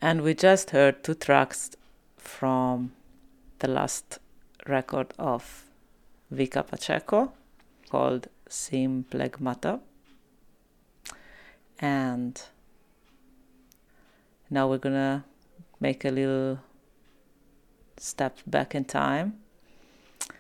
And we just heard two tracks from the last record of Vika Pacheco called Simplegmata. And now we're gonna make a little step back in time